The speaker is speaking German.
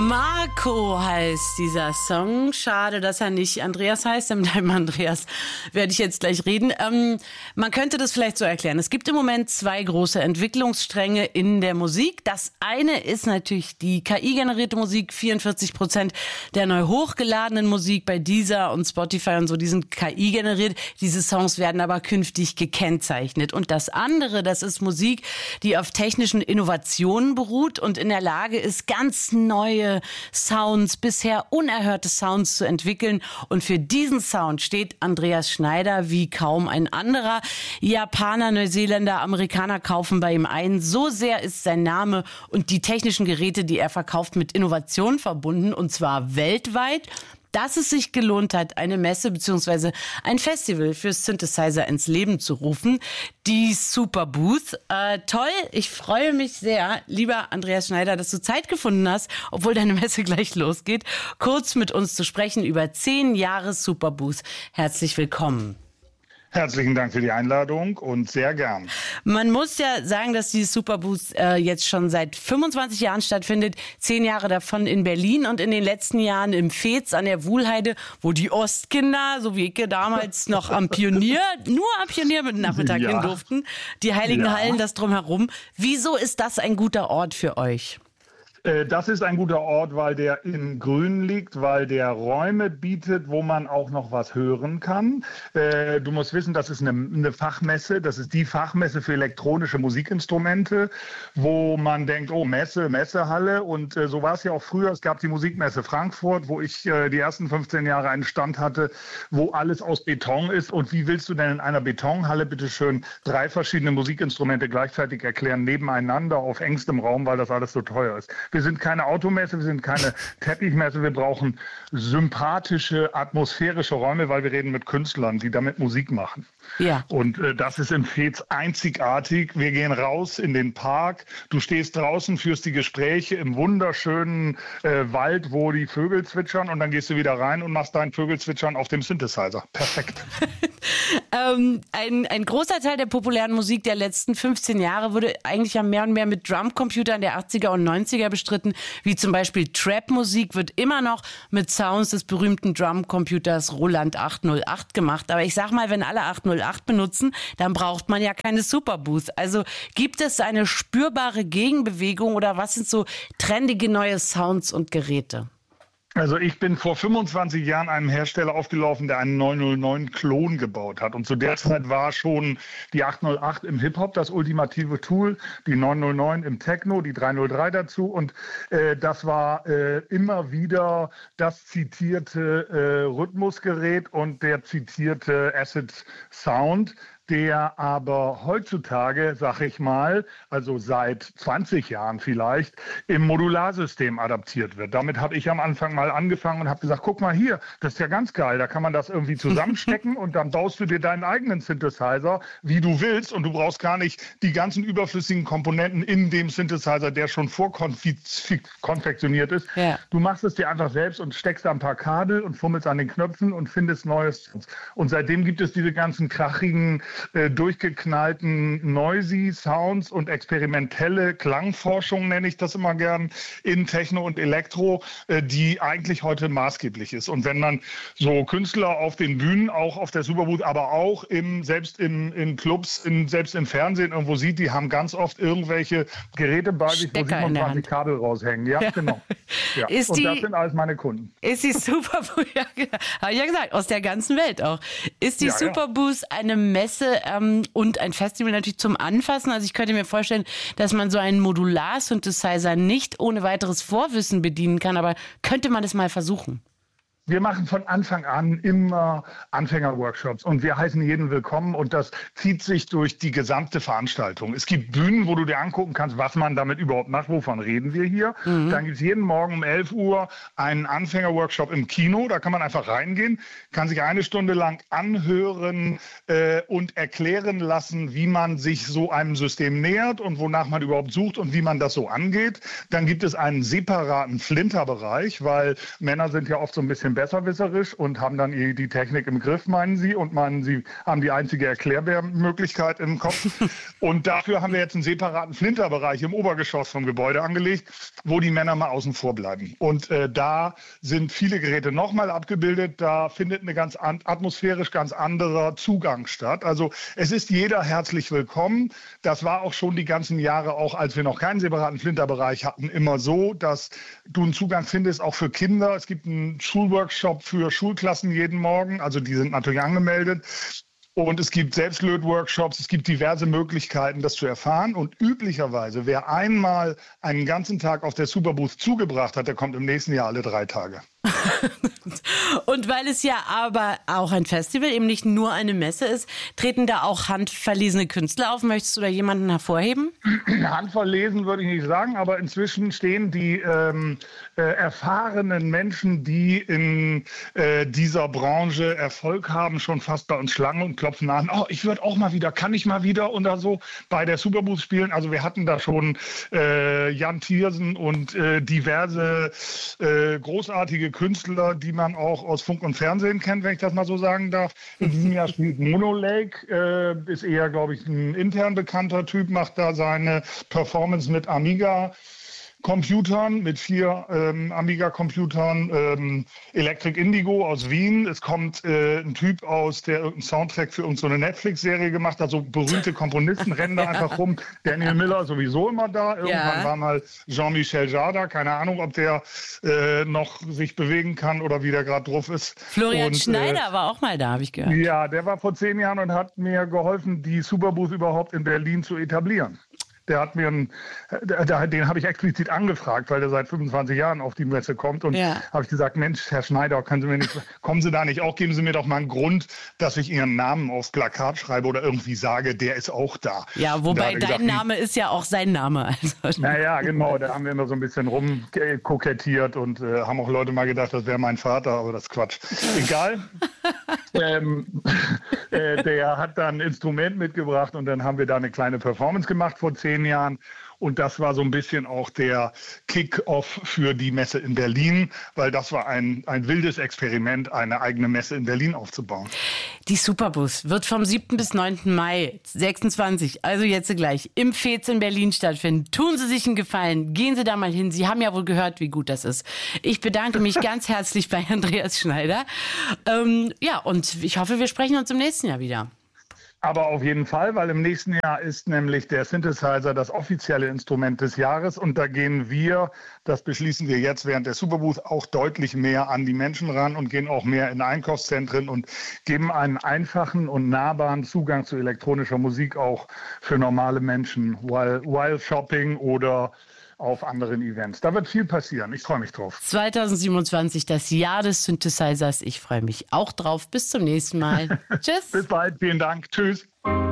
Marco heißt dieser Song. Schade, dass er nicht Andreas heißt. Mit einem Andreas werde ich jetzt gleich reden. Man könnte das vielleicht so erklären. Es gibt im Moment zwei große Entwicklungsstränge in der Musik. Das eine ist natürlich die KI-generierte Musik. 44% der neu hochgeladenen Musik bei Deezer und Spotify und so, die sind KI generiert. Diese Songs werden aber künftig gekennzeichnet. Und das andere, das ist Musik, die auf technischen Innovationen beruht und in der Lage ist, ganz neue Sounds, bisher unerhörte Sounds zu entwickeln. Und für diesen Sound steht Andreas Schneider wie kaum ein anderer. Japaner, Neuseeländer, Amerikaner kaufen bei ihm ein. So sehr ist sein Name und die technischen Geräte, die er verkauft, mit Innovation verbunden, und zwar weltweit, dass es sich gelohnt hat, eine Messe bzw. ein Festival für Synthesizer ins Leben zu rufen. Die Superbooth. Toll, ich freue mich sehr, lieber Andreas Schneider, dass du Zeit gefunden hast, obwohl deine Messe gleich losgeht, kurz mit uns zu sprechen über 10 Jahre Superbooth. Herzlich willkommen. Herzlichen Dank für die Einladung und sehr gern. Man muss ja sagen, dass die Superbooth jetzt schon seit 25 Jahren stattfindet. 10 Jahre davon in Berlin und in den letzten Jahren im Veets an der Wuhlheide, wo die Ostkinder, so wie ich damals noch am Pionier mit Nachmittag hin durften. Die Heiligen Hallen, das drumherum. Wieso ist das ein guter Ort für euch? Das ist ein guter Ort, weil der im Grün liegt, weil der Räume bietet, wo man auch noch was hören kann. Du musst wissen, das ist eine Fachmesse, das ist die Fachmesse für elektronische Musikinstrumente, wo man denkt, oh, Messehalle. Und so war es ja auch früher. Es gab die Musikmesse Frankfurt, wo ich die ersten 15 Jahre einen Stand hatte, wo alles aus Beton ist. Und wie willst du denn in einer Betonhalle bitteschön 3 verschiedene Musikinstrumente gleichzeitig erklären, nebeneinander auf engstem Raum, weil das alles so teuer ist? Wir sind keine Automesse, wir sind keine Teppichmesse, wir brauchen sympathische, atmosphärische Räume, weil wir reden mit Künstlern, die damit Musik machen. Ja. Und das ist im Veets einzigartig. Wir gehen raus in den Park, du stehst draußen, führst die Gespräche im wunderschönen Wald, wo die Vögel zwitschern, und dann gehst du wieder rein und machst dein Vögelzwitschern auf dem Synthesizer. Perfekt. Ein großer Teil der populären Musik der letzten 15 Jahre wurde eigentlich ja mehr und mehr mit Drumcomputern der 80er und 90er bestritten, wie zum Beispiel Trap-Musik wird immer noch mit Sounds des berühmten Drumcomputers Roland 808 gemacht. Aber ich sag mal, wenn alle 808 benutzen, dann braucht man ja keine Superbooth. Also gibt es eine spürbare Gegenbewegung oder was sind so trendige neue Sounds und Geräte? Also ich bin vor 25 Jahren einem Hersteller aufgelaufen, der einen 909-Klon gebaut hat. Und zu der Zeit war schon die 808 im Hip-Hop das ultimative Tool, die 909 im Techno, die 303 dazu. Und das war immer wieder das zitierte Rhythmusgerät und der zitierte Acid Sound, der aber heutzutage, sag ich mal, also seit 20 Jahren vielleicht, im Modularsystem adaptiert wird. Damit habe ich am Anfang mal angefangen und habe gesagt, guck mal hier, das ist ja ganz geil, da kann man das irgendwie zusammenstecken und dann baust du dir deinen eigenen Synthesizer, wie du willst, und du brauchst gar nicht die ganzen überflüssigen Komponenten in dem Synthesizer, der schon vorkonfektioniert ist. Ja. Du machst es dir einfach selbst und steckst da ein paar Kabel und fummelst an den Knöpfen und findest Neues. Und seitdem gibt es diese ganzen krachigen, durchgeknallten Noisy Sounds und experimentelle Klangforschung, nenne ich das immer gern, in Techno und Elektro, die eigentlich heute maßgeblich ist. Und wenn man so Künstler auf den Bühnen, auch auf der Superbooth, aber auch selbst in Clubs, selbst im Fernsehen irgendwo sieht, die haben ganz oft irgendwelche Geräte bei sich, wo 27 Kabel raushängen. Ja, genau. Ja. Und das sind alles meine Kunden. Ist die Superbooth, ja, habe ich ja gesagt, aus der ganzen Welt auch. Ist die Superbooth eine Messe und ein Festival natürlich zum Anfassen? Also ich könnte mir vorstellen, dass man so einen Modular-Synthesizer nicht ohne weiteres Vorwissen bedienen kann, aber könnte man es mal versuchen? Wir machen von Anfang an immer Anfängerworkshops und wir heißen jeden willkommen, und das zieht sich durch die gesamte Veranstaltung. Es gibt Bühnen, wo du dir angucken kannst, was man damit überhaupt macht, wovon reden wir hier. Dann gibt es jeden Morgen um 11 Uhr einen Anfängerworkshop im Kino, da kann man einfach reingehen, kann sich 1 Stunde lang anhören und erklären lassen, wie man sich so einem System nähert und wonach man überhaupt sucht und wie man das so angeht. Dann gibt es einen separaten Flinterbereich, weil Männer sind ja oft so ein bisschen besserwisserisch und haben dann die Technik im Griff, meinen sie, und meinen, sie haben die einzige Erklärbärmöglichkeit im Kopf. Und dafür haben wir jetzt einen separaten Flinterbereich im Obergeschoss vom Gebäude angelegt, wo die Männer mal außen vor bleiben. Und da sind viele Geräte nochmal abgebildet. Da findet eine atmosphärisch ganz anderer Zugang statt. Also es ist jeder herzlich willkommen. Das war auch schon die ganzen Jahre, auch als wir noch keinen separaten Flinterbereich hatten, immer so, dass du einen Zugang findest, auch für Kinder. Es gibt einen Schulworkshop für Schulklassen jeden Morgen. Also die sind natürlich angemeldet. Und es gibt Selbstlötworkshops, es gibt diverse Möglichkeiten, das zu erfahren. Und üblicherweise, wer einmal einen ganzen Tag auf der Superbooth zugebracht hat, der kommt im nächsten Jahr alle 3 Tage. Und weil es ja aber auch ein Festival, eben nicht nur eine Messe ist, treten da auch handverlesene Künstler auf? Möchtest du da jemanden hervorheben? Handverlesen würde ich nicht sagen, aber inzwischen stehen die erfahrenen Menschen, die in dieser Branche Erfolg haben, schon fast bei uns Schlange und klopfen an. Oh, ich würde auch mal wieder, kann ich mal wieder oder so bei der Superbooth spielen. Also wir hatten da schon Jan Thiersen und diverse großartige Künstler, die man auch aus Funk und Fernsehen kennt, wenn ich das mal so sagen darf. In diesem Jahr spielt Mono Lake, ist eher, glaube ich, ein intern bekannter Typ, macht da seine Performance mit Amiga-Computern, mit 4 Amiga-Computern, Electric Indigo aus Wien. Es kommt ein Typ aus, der irgendeinen Soundtrack für irgendeine Netflix-Serie gemacht hat. So berühmte Komponisten rennen da einfach rum. Daniel Miller sowieso immer da. Irgendwann war mal Jean-Michel Jarre. Keine Ahnung, ob der noch sich bewegen kann oder wie der gerade drauf ist. Florian Schneider war auch mal da, habe ich gehört. Ja, der war vor 10 Jahren und hat mir geholfen, die Superbooth überhaupt in Berlin zu etablieren. Der hat mir den habe ich explizit angefragt, weil der seit 25 Jahren auf die Messe kommt. Und habe ich gesagt, Mensch, Herr Schneider, kommen Sie da nicht auch? Geben Sie mir doch mal einen Grund, dass ich Ihren Namen aufs Plakat schreibe oder irgendwie sage, der ist auch da. Ja, wobei dein Name ist ja auch sein Name. Also. Naja, genau, da haben wir immer so ein bisschen rumkokettiert und haben auch Leute mal gedacht, das wäre mein Vater, aber das ist Quatsch. Egal. Der hat dann ein Instrument mitgebracht und dann haben wir da eine kleine Performance gemacht vor 10 Jahren. Und das war so ein bisschen auch der Kick-off für die Messe in Berlin, weil das war ein wildes Experiment, eine eigene Messe in Berlin aufzubauen. Die Superbooth wird vom 7. bis 9. Mai 26, also jetzt gleich, im Fez in Berlin stattfinden. Tun Sie sich einen Gefallen, gehen Sie da mal hin. Sie haben ja wohl gehört, wie gut das ist. Ich bedanke mich ganz herzlich bei Andreas Schneider. Und ich hoffe, wir sprechen uns im nächsten Jahr wieder. Aber auf jeden Fall, weil im nächsten Jahr ist nämlich der Synthesizer das offizielle Instrument des Jahres und da gehen wir, das beschließen wir jetzt während der Superbooth, auch deutlich mehr an die Menschen ran und gehen auch mehr in Einkaufszentren und geben einen einfachen und nahbaren Zugang zu elektronischer Musik auch für normale Menschen, while shopping oder auf anderen Events. Da wird viel passieren. Ich freue mich drauf. 2027, das Jahr des Synthesizers. Ich freue mich auch drauf. Bis zum nächsten Mal. Tschüss. Bis bald. Vielen Dank. Tschüss.